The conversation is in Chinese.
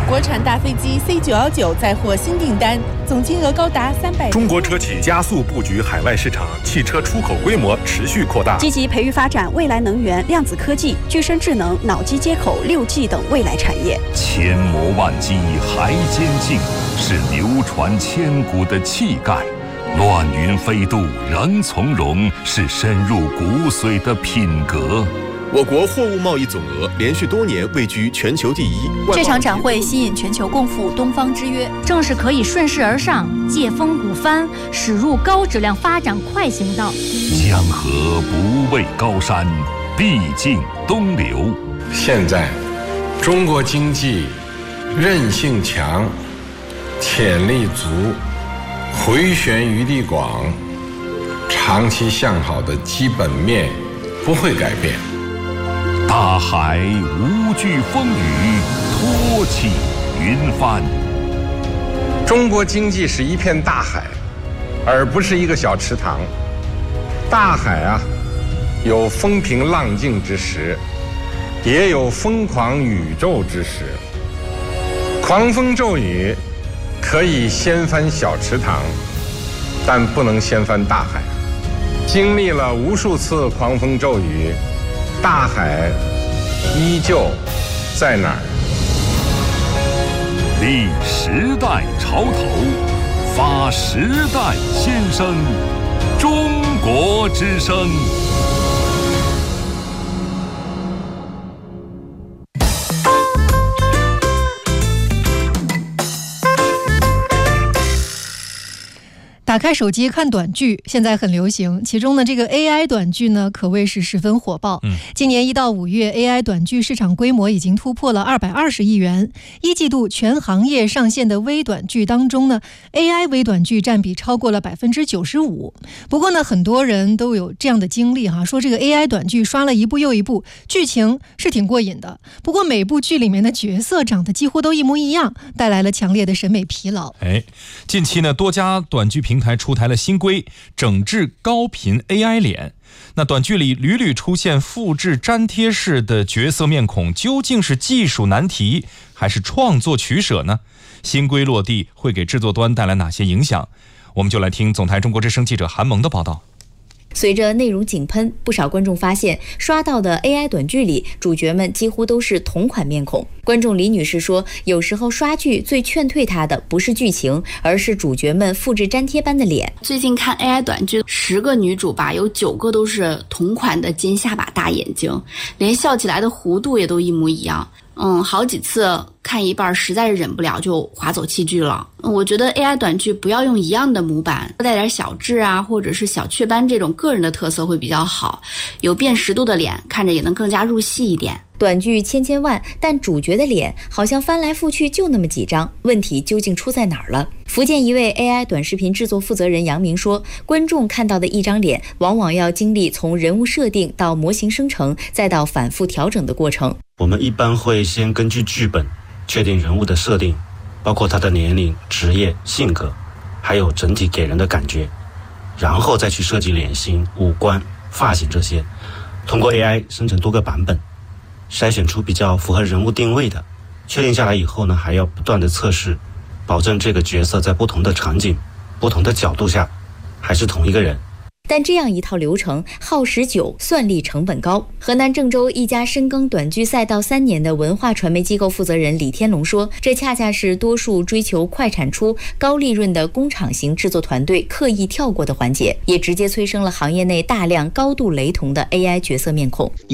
国产大飞机 C919再获新订单，总金额高达300。 中国车企加速布局海外市场，汽车出口规模持续扩大， 积极培育发展未来能源、量子科技、具身智能、脑机接口、6G 等未来产业。 千磨万击还坚劲，是流传千古的气概。乱云飞渡仍从容，是深入骨髓的品格。 我国货物贸易总额连续多年位居全球第一。 这场展会吸引全球共赴东方之约， 正是可以顺势而上，借风鼓帆，驶入高质量发展快行道。 江河不畏高山，必经东流。 现在，中国经济韧性强，潜力足，回旋余地广，长期向好的基本面不会改变。 大海无惧风雨，托起云帆。 中国经济是一片大海，而不是一个小池塘。大海啊，有风平浪静之时，也有疯狂宇宙之时。狂风骤雨可以掀翻小池塘，但不能掀翻大海。经历了无数次狂风骤雨，大海依旧在哪儿？ 立时代潮头，发时代新声，中国之声。 打开手机看短剧现在很流行，其中呢这个 AI 短剧呢可谓是十分火爆。今年1到5月 AI 短剧市场规模已经突破了220亿元。一季度全行业上线的微短剧当中呢 AI 微短剧占比超过了95%。不过呢很多人都有这样的经历说这个 AI 短剧刷了一部又一部，剧情是挺过瘾的，不过每部剧里面的角色长得几乎都一模一样，带来了强烈的审美疲劳。 近期呢多家短剧平台出台了新规，整治高频 AI 脸。那短剧里屡屡出现复制粘贴式的角色面孔，究竟是技术难题还是创作取舍呢？新规落地会给制作端带来哪些影响？我们就来听总台中国之声记者韩萌的报道。 随着内容井喷，不少观众发现刷到的 AI 短剧里主角们几乎都是同款面孔。观众李女士说，有时候刷剧最劝退她的不是剧情，而是主角们复制粘贴般的脸。 最近看 AI 短剧，10个女主吧，有9个都是同款的尖下巴大眼睛，连笑起来的弧度也都一模一样。好几次看一半实在是忍不了就划走弃剧了。我觉得 AI 短剧不要用一样的模板，带点小痣啊或者是小雀斑这种个人的特色会比较好，有辨识度的脸看着也能更加入戏一点。 短剧千万，但主角的脸好像翻来覆去就那么几张，问题究竟出在哪儿了？福建一位 AI 短视频制作负责人杨明说，观众看到的一张脸往往要经历从人物设定到模型生成再到反复调整的过程。 我们一般会先根据剧本确定人物的设定，包括他的年龄、职业、性格，还有整体给人的感觉，然后再去设计脸型、五官、发型这些，通过 AI 生成多个版本，筛选出比较符合人物定位的。确定下来以后呢，还要不断的测试，保证这个角色在不同的场景、不同的角度下还是同一个人。 但这样一套流程耗时久，算力成本高。河南郑州一家深耕短剧赛道3年的文化传媒机构负责人李天龙说，这恰恰是多数追求快产出、高利润的工厂型制作团队刻意跳过的环节，也直接催生了行业内大量高度雷同的 AI 角色面孔。